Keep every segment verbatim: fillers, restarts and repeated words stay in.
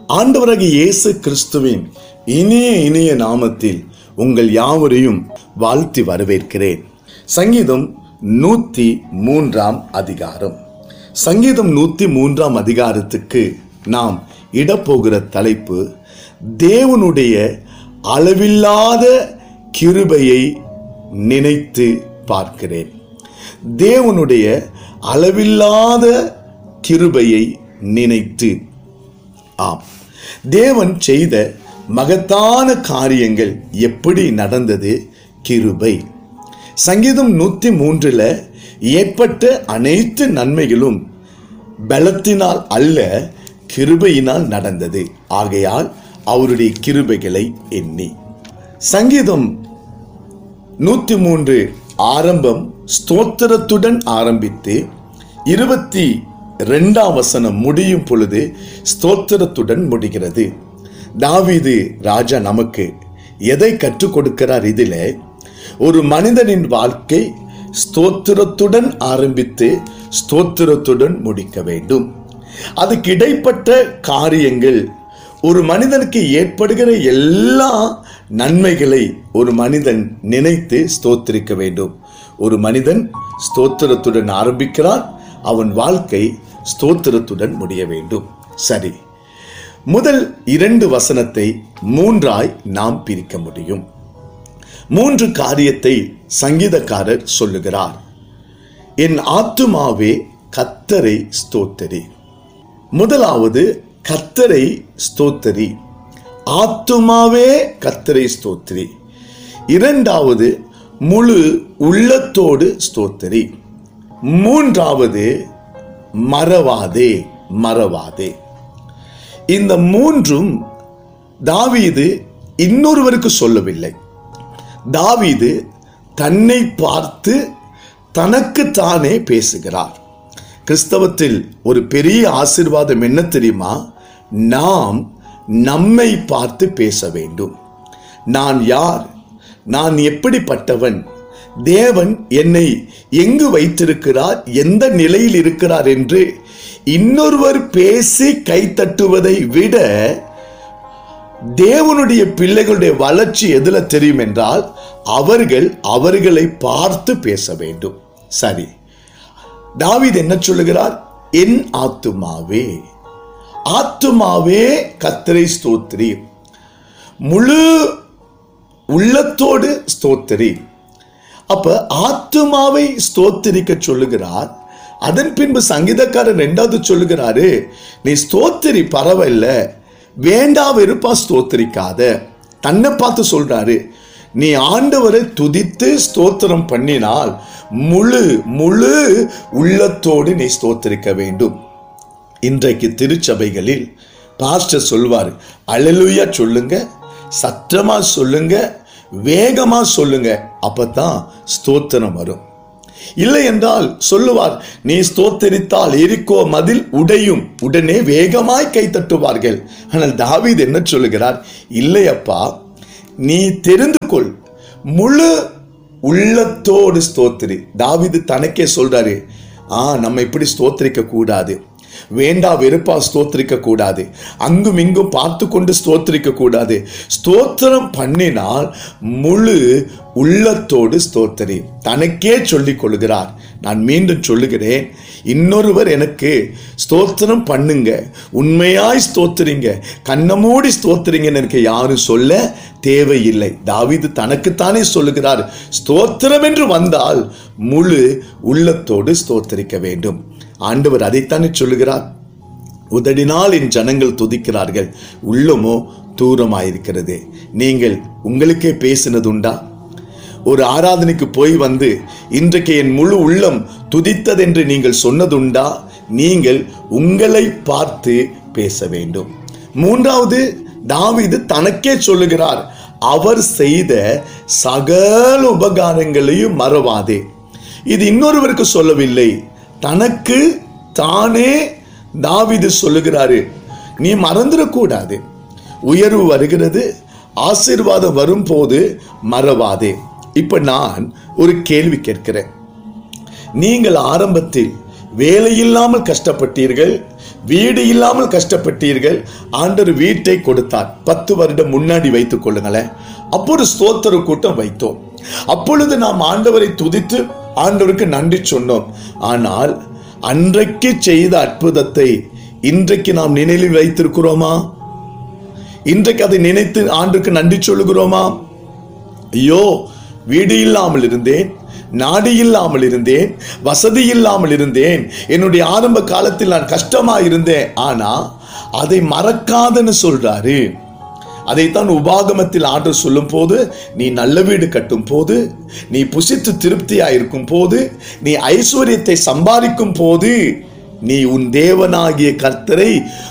ஆண்டவராகிய இயேசு கிறிஸ்துவின் இனிய இனிய நாமத்தில் உங்கள் யாவரையும் வாழ்த்தி வரவேற்கிறேன். சங்கீதம் நூத்தி மூன்றாம் அதிகாரம். சங்கீதம் நூத்தி மூன்றாம் அதிகாரத்துக்கு நாம் இடப்போகிற தலைப்பு, தேவனுடைய அளவில்லாத கிருபையை நினைத்து பார்க்கிறேன். தேவனுடைய அளவில்லாத கிருபையை நினைத்து. ஆம், தேவன் செய்த மகத்தான காரியங்கள் எப்படி நடந்தது? கிருபை. சங்கீதம் நூத்தி மூன்றுல ஏற்பட்ட அனைத்து நன்மைகளும் பலத்தினால் அல்ல, கிருபையினால் நடந்தது. ஆகையால் அவருடைய கிருபைகளை எண்ணி. சங்கீதம் நூத்தி மூன்று ஆரம்பம் ஸ்தோத்திரத்துடன் ஆரம்பித்து இருபத்தி இரண்டாம் வசனம் முடியும் பொழுது ஸ்தோத்திரத்துடன் முடிகிறது. தாவீது ராஜா நமக்கு எதை கற்றுக் கொடுக்கிறார்? இதில் ஒரு மனிதனின் வாழ்க்கை ஸ்தோத்திரத்துடன் ஆரம்பித்து ஸ்தோத்திரத்துடன் முடிக்க வேண்டும். அதுக்கு இடைப்பட்ட காரியங்கள், ஒரு மனிதனுக்கு ஏற்படுகிற எல்லா நன்மைகளை ஒரு மனிதன் நினைத்து ஸ்தோத்திரிக்க வேண்டும். ஒரு மனிதன் ஸ்தோத்திரத்துடன் ஆரம்பிக்கிறான், அவன் வாழ்க்கை ஸ்தோத்திரத்துடன் முடிய வேண்டும். சரி, முதல் இரண்டு வசனத்தை மூன்றாய் நாம் பிரிக்க முடியும். மூன்று காரியத்தை சங்கீதக்காரர் சொல்லுகிறார். என் ஆத்துமாவே கர்த்தரை ஸ்தோத்தரி. முதலாவது, கர்த்தரை ஸ்தோத்தரி. ஆத்துமாவே கர்த்தரை ஸ்தோத்திரி. இரண்டாவது, முழு உள்ளத்தோடு ஸ்தோத்தரி. மூன்றாவது, மறவாதே மறவாதே. இந்த மூன்றும் தாவீது இன்னொருவருக்கு சொல்லவில்லை. தாவீது தன்னை பார்த்து தனக்கு தானே பேசுகிறார். கிறிஸ்தவத்தில் ஒரு பெரிய ஆசீர்வாதம் என்ன தெரியுமா? நாம் நம்மை பார்த்து பேச வேண்டும். நான் யார்? நான் எப்படிப்பட்டவன்? தேவன் என்னை எங்கு வைத்திருக்கிறார், எந்த நிலையில் இருக்கிறார் என்று இன்னொருவர் பேசி கை தட்டுவதை விட தேவனுடைய பிள்ளைகளுடைய வளர்ச்சி எதுல தெரியும் என்றால், அவர்கள் அவர்களை பார்த்து பேச வேண்டும். சரி, தாவீது என்ன சொல்லுகிறார்? என் ஆத்துமாவே, ஆத்துமாவே கர்த்தரை ஸ்தோத்திரி, முழு உள்ளத்தோடு ஸ்தோத்திரி. அப்ப ஆத்துமாவை ஸ்தோத்திரிக்க சொல்லுகிறார். அதன் பின்பு சங்கீதக்காரர் இரண்டாவது சொல்லுகிறாரு, நீ ஸ்தோத்திரி, பரவாயில்ல, வேண்டா வெறுப்பா ஸ்தோத்திரிக்காத. தன்னை பார்த்து சொல்றாரு, நீ ஆண்டவரை துதித்து ஸ்தோத்திரம் பண்ணினால் முழு முழு உள்ளத்தோடு நீ ஸ்தோத்திரிக்க வேண்டும். இன்றைக்கு திருச்சபைகளில் பாஸ்டர் சொல்வார், அல்லேலூயா சொல்லுங்க, சத்தமா சொல்லுங்க, வேகமா சொல்லுங்க, அப்பதான் ஸ்தோத்திரம் வரும். இல்லை என்றால் சொல்லுவார், நீ ஸ்தோத்தரித்தால் எரிகோ மதில் உடையும், உடனே வேகமாய் கை தட்டுவார்கள். ஆனால் தாவீது என்ன சொல்லுகிறார்? இல்லை அப்பா, நீ தெரிந்து கொள், முழு உள்ளத்தோடு ஸ்தோத்திரி. தாவீது தனக்கே சொல்றாரு, ஆ நம்ம இப்படி ஸ்தோத்திரிக்க கூடாது, வேண்டா வெறுப்பா ஸ்தோத்திரிக்க கூடாது, அங்கும் இங்கும் பார்த்து கொண்டு ஸ்தோத்திரிக்க கூடாது. ஸ்தோத்திரம் பண்ணினால் முழு உள்ளத்தோடு ஸ்தோத்திரி. தனக்கே சொல்லிக் கொள்கிறார். நான் மீண்டும் சொல்லுகிறேன், இன்னொருவர் எனக்கு ஸ்தோத்திரம் பண்ணுங்க, உண்மையாய் ஸ்தோத்திரிங்க, கண்ணமூடி ஸ்தோத்திரிங்கன்னு எனக்கு யாரும் சொல்ல தேவையில்லை. தாவீது தனக்குத்தானே சொல்லுகிறார், ஸ்தோத்திரம் என்று வந்தால் முழு உள்ளத்தோடு ஸ்தோத்திரிக்க வேண்டும். ஆண்டவர் அதைத்தானே சொல்லுகிறார், உதடினால் என் ஜனங்கள் துதிக்கிறார்கள், உள்ளமோ தூரமாயிருக்கிறது. நீங்கள் உங்களுக்கே பேசினது உண்டா? ஒரு ஆராதனைக்கு போய் வந்து இன்றைக்கு என் முழு உள்ளம் துதித்ததென்று நீங்கள் சொன்னதுண்டா? நீங்கள் உங்களை பார்த்து பேச வேண்டும். மூன்றாவது, தாவீது தனக்கே சொல்லுகிறார், அவர் செய்த சகல உபகாரங்களையும் மறவாதே. இது இன்னொருவருக்கு சொல்லவில்லை, தனக்கு தானே தாவீது சொல்லுகிறாரு, நீ மறந்துடக்கூடாது. உயர்வு வருகிறது, ஆசீர்வாதம் வரும்போது மறவாதே. இப்ப நான் ஒரு கேள்வி கேட்கிறேன். நீங்கள் ஆரம்பத்தில் வேலையில்லாமல் கஷ்டப்பட்டீர்கள், வீடு இல்லாமல் கஷ்டப்பட்டீர்கள், ஆண்டவர் வீட்டை கொடுத்தார். பத்து வருடம் முன்னாடி வைத்துக் கொள்ளுங்களேன். அப்போது ஸ்தோத்திர கூட்டம் வைத்தோம். அப்பொழுது நாம் ஆண்டவரை துதித்து ஆண்டவருக்கு நன்றி சொன்னோம். ஆனால் அன்றைக்கு செய்த அற்புதத்தை இன்றைக்கு நாம் நினைவில் வைத்திருக்கிறோமா? இன்றைக்கு அதை நினைத்து ஆண்டுக்கு நன்றி சொல்லுகிறோமா? ஐயோ, வீடு இல்லாமல் இருந்தேன், நாடு இல்லாமல் இருந்தேன், வசதி இல்லாமல் இருந்தேன், என்னுடைய ஆரம்ப காலத்தில் நான் கஷ்டமா இருந்தேன். ஆனா அதை மறக்காதன்னு சொல்றாரு. அதைத்தான் உபாகமத்தில் ஆண்டவர் சொல்லும் போது, நீ நல்ல வீடு கட்டும் போது, நீ புசித்து திருப்தியா இருக்கும் போது, நீ ஐஸ்வர்யத்தை சம்பாதிக்கும் போது, நீ உன் தேவனாகிய கர்த்தரை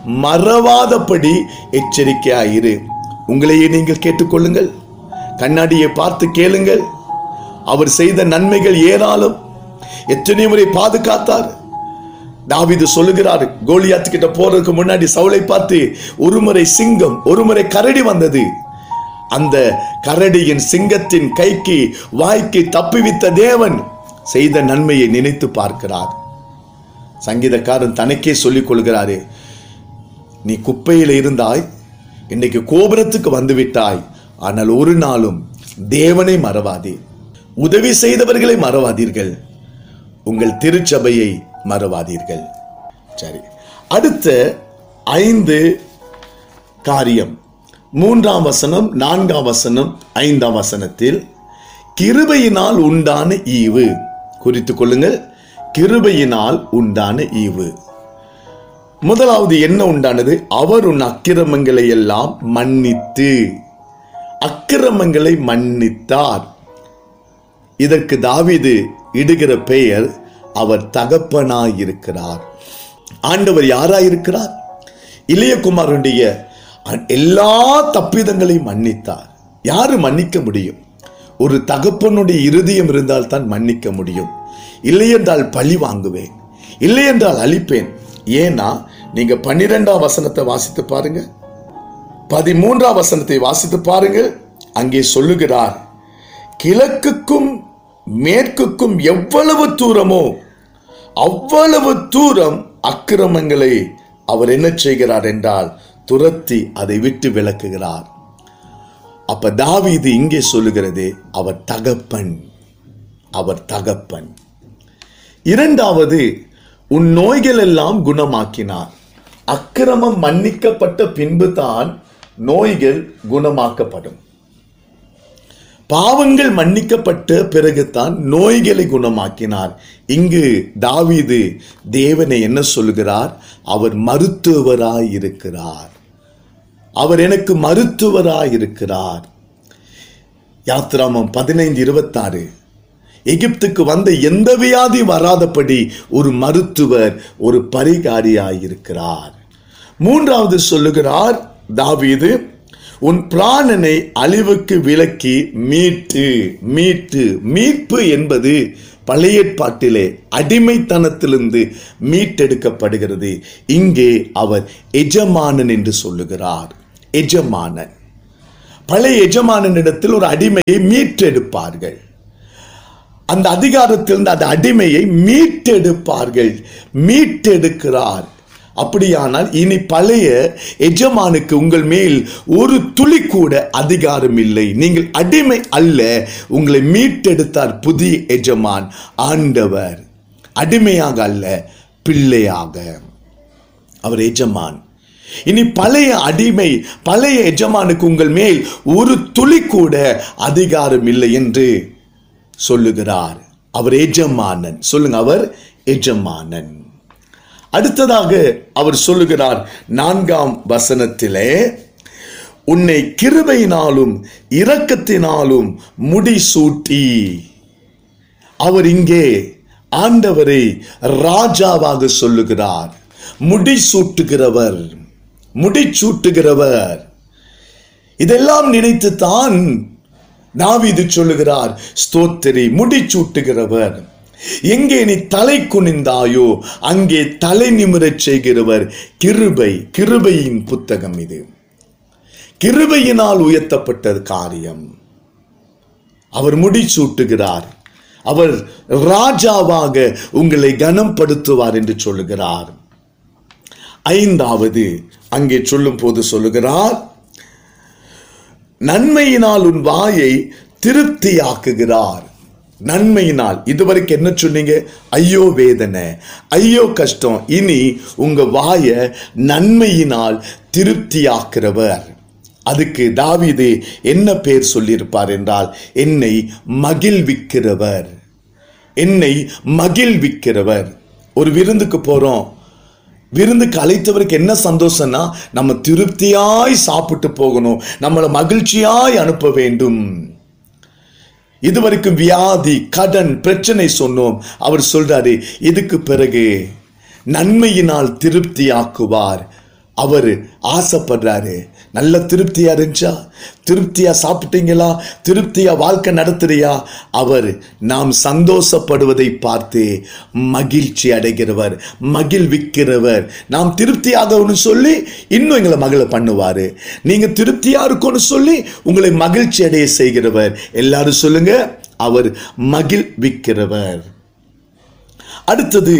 மறவாதபடி எச்சரிக்கையாயிரு. உங்களையே நீங்கள் கேட்டுக்கொள்ளுங்கள், கண்ணாடியை பார்த்து கேளுங்கள். அவர் செய்த நன்மைகள் ஏராளம். எத்தனை முறை பாதுகாத்தார். தாவீது சொல்லுகிறார், கோலியாத்து கிட்ட போறதுக்கு முன்னாடி சவுலை பார்த்து, ஒரு முறை சிங்கம் ஒரு முறை கரடி வந்தது, அந்த கரடியின் சிங்கத்தின் கைக்கு வாய்க்கு தப்பிவித்த தேவன் செய்த நன்மையை நினைத்து பார்க்கிறார். சங்கீதக்காரன் தனக்கே சொல்லிக் கொள்கிறாரே, நீ குப்பையில் இருந்தாய், இன்னைக்கு கோபுரத்துக்கு வந்து விட்டாய். ஆனால் ஒரு நாளும் தேவனை மறவாதே, உதவி செய்தவர்களை மறவாதீர்கள், உங்கள் திருச்சபையை மறவாதீர்கள். சரி, அடுத்த ஐந்து காரியம், மூன்றாம் வசனம், நான்காம் வசனம், ஐந்தாம் வசனத்தில் கிருபையினால் உண்டான ஈவு குறித்துக் கொள்ளுங்கள். கிருபையினால் உண்டான ஈவு. முதலாவது என்ன உண்டானது? அவர் உன் அக்கிரமங்களை எல்லாம் மன்னித்து, அக்கிரமங்களை மன்னித்தார். இதற்கு தாவீது இடுகிற பெயர், அவர் தகப்பனாயிருக்கிறார். ஆண்டவர் யாராயிருக்கிறார்? இளையகுமாரனுடைய எல்லா தப்பிதங்களையும் மன்னித்தார். யாரு மன்னிக்க முடியும்? ஒரு தகப்பனுடைய இருதயம் இருந்தால் தான் மன்னிக்க முடியும். இல்லை என்றால் பழி வாங்குவேன், இல்லை என்றால் அழிப்பேன். ஏன்னா நீங்க பன்னிரெண்டாம் வசனத்தை வாசித்து பாருங்க, பதிமூன்றாம் வசனத்தை வாசித்து பாருங்கள். அங்கே சொல்லுகிறார், கிழக்குக்கும் மேற்குக்கும் எவ்வளவு தூரமோ அவ்வளவு தூரம் அக்கிரமங்களை அவர் என்ன செய்கிறார் என்றால் துரத்தி அதை விட்டு விலக்குகிறார். அப்ப தாவீது இங்கே சொல்லுகிறது, அவர் தகப்பன், அவர் தகப்பன். இரண்டாவது, உன் நோய்கள் எல்லாம் குணமாக்கினார். அக்கிரமம் மன்னிக்கப்பட்ட பின்பு தான் நோய்கள் குணமாக்கப்படும். பாவங்கள் மன்னிக்கப்பட்ட பிறகுதான் நோய்களை குணமாக்கினார். இங்கு தாவீது தேவனை என்ன சொல்லுகிறார்? அவர் மருத்துவராய் இருக்கிறார், அவர் எனக்கு மருத்துவராய் இருக்கிறார். யாத்திராமம் பதினைந்து இருபத்தி ஆறு, எகிப்துக்கு வந்த எந்த வியாதி வராதபடி ஒரு மருத்துவர், ஒரு பரிகாரியாயிருக்கிறார். மூன்றாவது சொல்லுகிறார் தாவீது, உன் பிராணனை அழிவுக்கு விலக்கி மீட்டு மீட்டு மீட்பு என்பது பழைய ஏற்பாட்டிலே அடிமைத்தனத்திலிருந்து மீட்டெடுக்கப்படுகிறது. இங்கே அவர் எஜமானன் என்று சொல்லுகிறார். எஜமானன், பழைய எஜமானனிடத்தில் ஒரு அடிமையை மீட்டெடுப்பார்கள். அந்த அதிகாரத்திலிருந்து அந்த அடிமையை மீட்டெடுப்பார்கள், மீட்டெடுக்கிறார். அப்படியானால் இனி பழைய எஜமானுக்கு உங்கள் மேல் ஒரு துளி கூட அதிகாரம் இல்லை. நீங்கள் அடிமை அல்ல, உங்களை மீட்டெடுத்தார் புதிய எஜமான், ஆண்டவர். அடிமையாக அல்ல, பிள்ளையாக அவர் எஜமான். இனி பழைய அடிமை, பழைய எஜமானுக்கு உங்கள் மேல் ஒரு துளி கூட அதிகாரம் இல்லை என்று சொல்லுகிறார். அவர் எஜமானன். சொல்லுங்க, அவர் எஜமானன். அடுத்ததாக அவர் சொல்லுகிறார் நான்காம் வசனத்திலே, உன்னை கிருபையினாலும் இரக்கத்தினாலும் முடிசூட்டி. அவர் இங்கே ஆண்டவரை ராஜாவாக சொல்லுகிறார். முடிசூட்டுகிறவர், முடிசூட்டுகிறவர். இதெல்லாம் நினைத்து தான் தாவீது சொல்லுகிறார், ஸ்தோத்திரி, முடிசூட்டுகிறவர். எங்கே நீ தலை குனிந்தாயோ அங்கே தலை நிமிரச் செய்கிறவர். கிருபை, கிருபையின் புத்தகம் இது. கிருபையினால் உயர்த்தப்பட்ட காரியம். அவர் முடிசூட்டுகிறார். அவர் ராஜாவாக உங்களை கனப்படுத்துவார் என்று சொல்லுகிறார். ஐந்தாவது அங்கே சொல்லும் போது சொல்லுகிறார், நன்மையினால் உன் வாயை திருப்தியாக்குகிறார். நன்மையினால். இதுவரைக்கும் என்ன சொன்னீங்க? ஐயோ வேதனை, ஐயோ கஷ்டம். இனி உங்க வாய நன்மையினால் திருப்தியாக்குறவர். அதுக்கு தாவீது என்ன பேர் சொல்லியிருப்பார் என்றால், என்னை மகிழ்விக்கிறவர். என்னை மகிழ்விக்கிறவர். ஒரு விருந்துக்கு போறோம், விருந்துக்கு அழைத்தவருக்கு என்ன சந்தோஷம்னா, நம்ம திருப்தியாய் சாப்பிட்டு போகணும், நம்மளை மகிழ்ச்சியாய் அனுப்ப வேண்டும். இதுவரைக்கும் வியாதி, கடன், பிரச்சனை சொன்னோம். அவர் சொல்றாரு, இதுக்கு பிறகு நன்மையினால் திருப்தியாக்குவார். அவர் ஆசைப்படுறாரு. நல்ல திருப்தியா இருந்துச்சா? திருப்தியா சாப்பிட்டீங்களா? திருப்தியா வாழ்க்கை நடத்துறியா? அவர் நாம் சந்தோஷப்படுவதை பார்த்து மகிழ்ச்சி அடைகிறவர், மகிழ்விக்கிறவர். நாம் திருப்தியாக சொல்லி இன்னும் எங்களை மகிழ பண்ணுவாரு. நீங்க திருப்தியா இருக்கும்னு சொல்லி உங்களை மகிழ்ச்சி அடைய செய்கிறவர். எல்லாரும் சொல்லுங்க, அவர் மகிழ்விக்கிறவர். அடுத்தது,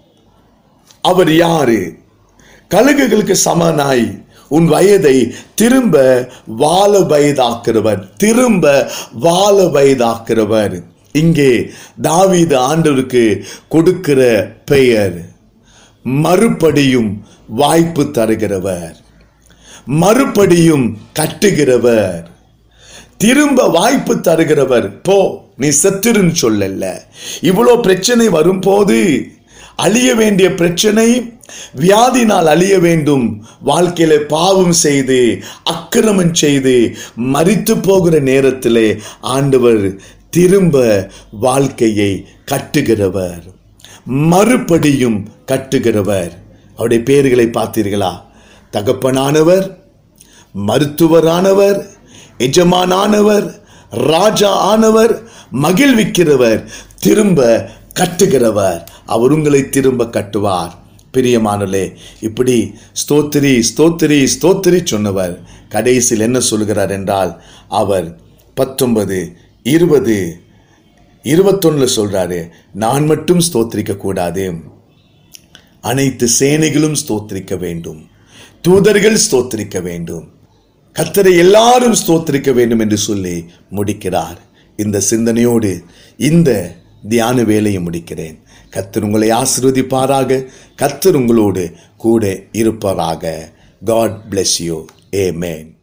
அவர் யாரு? கழுகுகளுக்கு சமனாய் உன் வயதை திரும்ப வாழ வயதாக்குறவர். திரும்ப வாழ வயதாக்குறவர். இங்கே தாவீது ஆண்டவருக்கு கொடுக்கிற பெயர் மறுபடியும் வாய்ப்பு தருகிறவர், மறுபடியும் கட்டுகிறவர், திரும்ப வாய்ப்பு தருகிறவர். போ, நீ செத்துருன்னு சொல்லல. இவ்வளோ பிரச்சனை வரும்போது, அழிய வேண்டிய பிரச்சனை வியாதினால் அழிய வேண்டும், வாழ்க்கையில பாவம் செய்து அக்கிரமம் செய்து மரித்து போகிற நேரத்திலே ஆண்டவர் திரும்ப வாழ்க்கையை கட்டுகிறவர், மறுபடியும் கட்டுகிறவர். அவருடைய பெயர்களை பார்த்தீர்களா? தகப்பனானவர், மருத்துவரானவர், எஜமானானவர், ராஜா ஆனவர், மகிழ்விக்கிறவர், திரும்ப கட்டுகிறவர். அவர் உங்களை திரும்ப கட்டுவார். பிரியமானலே, இப்படி ஸ்தோத்திரி ஸ்தோத்திரி ஸ்தோத்திரி சொன்னவர் கடைசியில் என்ன சொல்கிறார் என்றால், அவர் பத்தொன்பது இருபது இருபத்தொன்னுல சொல்றாரு, நான் மட்டும் ஸ்தோத்திரிக்க கூடாது, அனைத்து சேனைகளும் ஸ்தோத்திரிக்க வேண்டும், தூதர்கள் ஸ்தோத்திரிக்க வேண்டும், கர்த்தரை எல்லாரும் ஸ்தோத்திரிக்க வேண்டும் என்று சொல்லி முடிக்கிறார். இந்த சிந்தனையோடு இந்த தியான வேலையை முடிக்கிறேன். கர்த்தர் உங்களை ஆசீர்வதிப்பாராக. கர்த்தர் உங்களோடு கூட இருப்பாராக. God bless you. Amen.